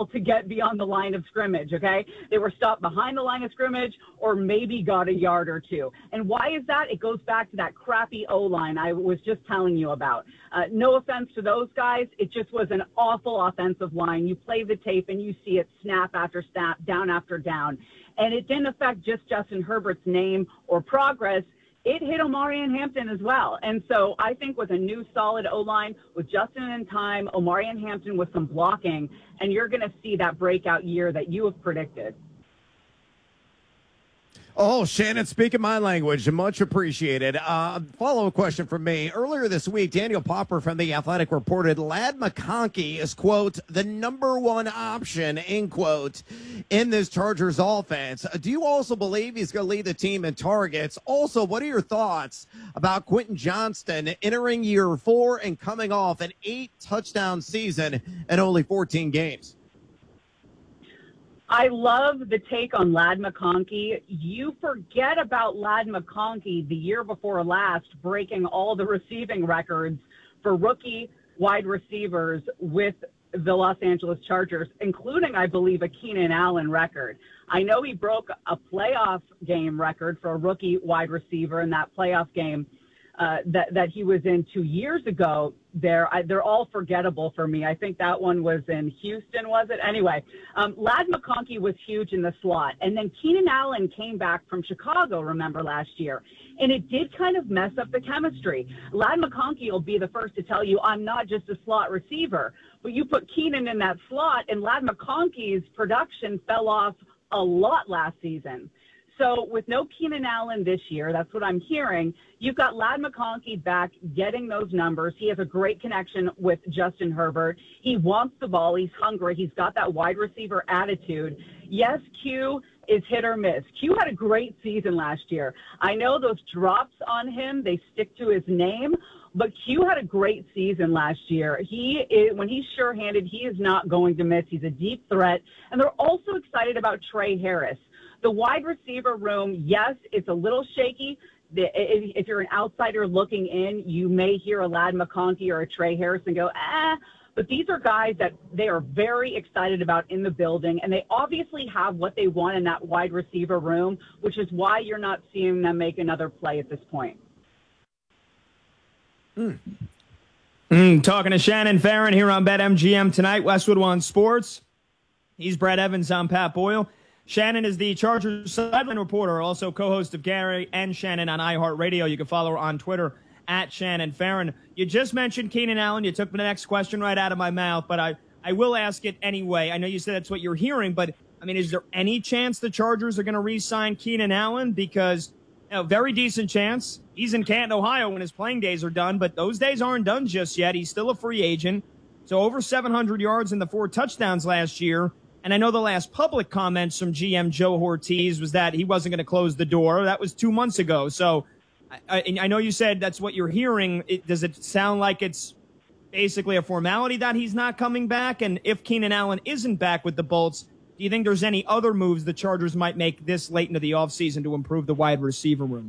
able to get beyond the line of scrimmage, okay? They were stopped behind the line of scrimmage or maybe got a yard or two. And why is that? It goes back to that crappy O-line I was just telling you about. No offense to those guys. It just was an awful offensive line. You play the tape and you see it snap after snap, down after down. And it didn't affect just Justin Herbert's name or progress. It hit Omarion Hampton as well. And so I think with a new solid O-line, with Justin in time, Omarion Hampton with some blocking, and you're going to see that breakout year that you have predicted. Oh, Shannon, speaking my language, much appreciated. Follow-up question from me. Earlier this week, Daniel Popper from The Athletic reported Ladd McConkey is, quote, the number one option, end quote, in this Chargers offense. Do you also believe he's going to lead the team in targets? Also, what are your thoughts about Quentin Johnston entering year 4 and coming off an 8-touchdown season in only 14 games? I love the take on Ladd McConkey. You forget about Ladd McConkey the year before last breaking all the receiving records for rookie wide receivers with the Los Angeles Chargers, including, I believe, a Keenan Allen record. I know he broke a playoff game record for a rookie wide receiver in that playoff game that he was in 2 years ago. They're all forgettable for me. I think that one was in Houston, was it? Anyway, Ladd McConkey was huge in the slot. And then Keenan Allen came back from Chicago, remember, last year. And it did kind of mess up the chemistry. Ladd McConkey will be the first to tell you, I'm not just a slot receiver. But you put Keenan in that slot, and Ladd McConkey's production fell off a lot last season. So with no Keenan Allen this year, that's what I'm hearing, you've got Ladd McConkey back getting those numbers. He has a great connection with Justin Herbert. He wants the ball. He's hungry. He's got that wide receiver attitude. Yes, Q is hit or miss. Q had a great season last year. I know those drops on him, they stick to his name, but Q had a great season last year. When he's sure-handed, he is not going to miss. He's a deep threat. And they're also excited about Trey Harris. The wide receiver room, yes, it's a little shaky. If you're an outsider looking in, you may hear a Ladd McConkey or a Trey Harris and go, but these are guys that they are very excited about in the building, and they obviously have what they want in that wide receiver room, which is why you're not seeing them make another play at this point. Talking to Shannon Farren here on BetMGM tonight, Westwood One Sports. He's Brett Evans, I'm Pat Boyle. Shannon is the Chargers sideline reporter, also co-host of Gary and Shannon on iHeartRadio. You can follow her on Twitter at Shannon Farren. You just mentioned Keenan Allen. You took the next question right out of my mouth, but I will ask it anyway. I know you said that's what you're hearing, but, I mean, is there any chance the Chargers are going to re-sign Keenan Allen? Because, very decent chance. He's in Canton, Ohio when his playing days are done, but those days aren't done just yet. He's still a free agent. So over 700 yards and the 4 touchdowns last year. And I know the last public comments from GM Joe Ortiz was that he wasn't going to close the door. That was 2 months ago. So I know you said that's what you're hearing. Does it sound like it's basically a formality that he's not coming back? And if Keenan Allen isn't back with the Bolts, do you think there's any other moves the Chargers might make this late into the offseason to improve the wide receiver room?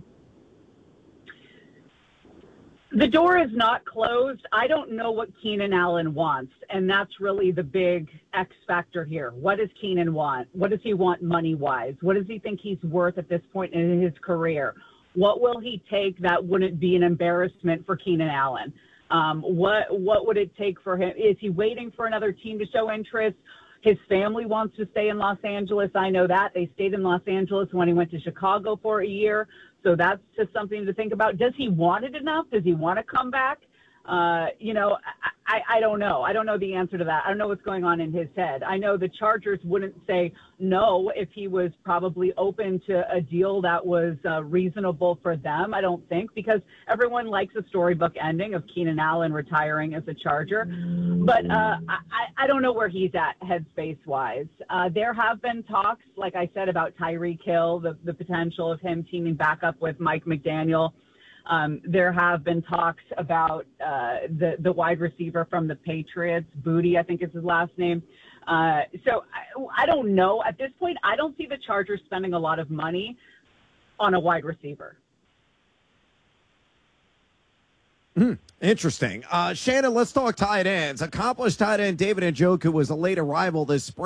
The door is not closed. I don't know what Keenan Allen wants, and that's really the big X factor here. What does Keenan want? What does he want money-wise? What does he think he's worth at this point in his career? What will he take that wouldn't be an embarrassment for Keenan Allen? What would it take for him? Is he waiting for another team to show interest? His family wants to stay in Los Angeles. I know that. They stayed in Los Angeles when he went to Chicago for a year. So that's just something to think about. Does he want it enough? Does he want to come back? I don't know. I don't know the answer to that. I don't know what's going on in his head. I know the Chargers wouldn't say no if he was probably open to a deal that was reasonable for them, I don't think, because everyone likes a storybook ending of Keenan Allen retiring as a Charger. But I don't know where he's at headspace-wise. There have been talks, like I said, about Tyreek Hill, the potential of him teaming back up with Mike McDaniel. There have been talks about the wide receiver from the Patriots, Booty, I think is his last name. So I don't know. At this point, I don't see the Chargers spending a lot of money on a wide receiver. Interesting. Shannon, let's talk tight ends. Accomplished tight end David Njoku was a late arrival this spring.